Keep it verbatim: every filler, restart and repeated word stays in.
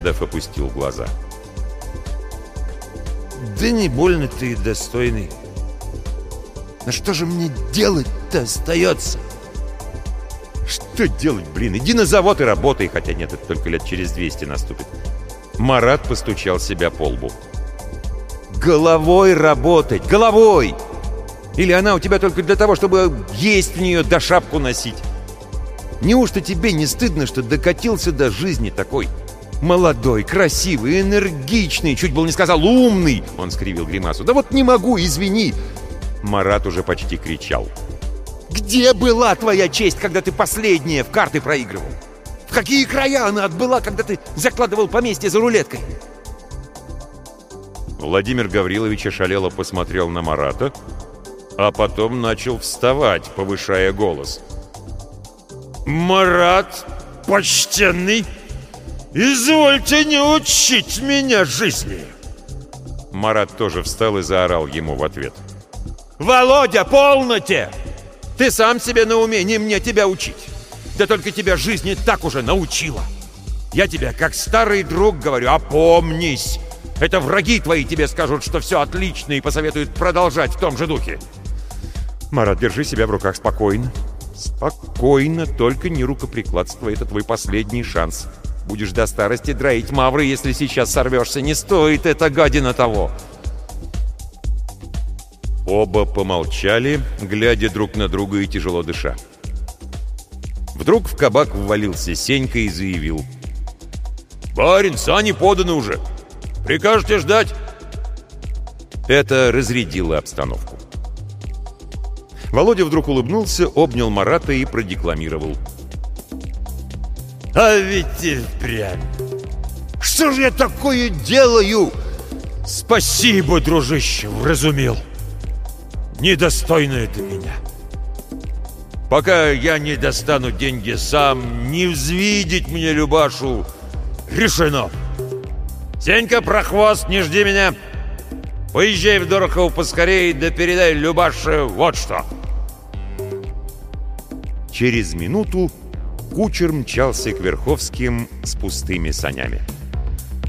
Дав опустил глаза. Да не больно ты достойный. А что же мне делать-то остается? Что делать, блин? Иди на завод и работай. Хотя нет, это только лет через двести наступит. Марат постучал себя по лбу. Головой работать! Головой! Или она у тебя только для того, чтобы есть в нее да шапку носить? Неужто тебе не стыдно, что докатился до жизни такой? Молодой, красивый, энергичный, чуть было не сказал умный. Он скривил гримасу. Да вот не могу, извини. Марат уже почти кричал. Где была твоя честь, когда ты последняя в карты проигрывал? В какие края она отбыла, когда ты закладывал поместье за рулеткой? Владимир Гаврилович ошалело посмотрел на Марата, а потом начал вставать, повышая голос. «Марат, почтенный, извольте не учить меня жизни!» Марат тоже встал и заорал ему в ответ. «Володя, полноте! Ты сам себе на уме, не мне тебя учить! Да только тебя жизнь и так уже научила! Я тебе, как старый друг, говорю, опомнись! Это враги твои тебе скажут, что все отлично, и посоветуют продолжать в том же духе!» «Марат, держи себя в руках спокойно. Спокойно, только не рукоприкладство, это твой последний шанс. Будешь до старости драить мавры, если сейчас сорвешься. Не стоит эта гадина того!» Оба помолчали, глядя друг на друга и тяжело дыша. Вдруг в кабак ввалился Сенька и заявил. «Барин, сани поданы уже! Прикажете ждать?» Это разрядило обстановку. Володя вдруг улыбнулся, обнял Марата и продекламировал. «А ведь и впрямь! Что же я такое делаю? Спасибо, дружище, вразумил! Недостойно это меня! Пока я не достану деньги сам, не взвидеть мне Любашу, решено! Сенька, прохвост, не жди меня! Поезжай в Дорохово поскорее, да передай Любаше вот что!» Через минуту кучер мчался к Верховским с пустыми санями.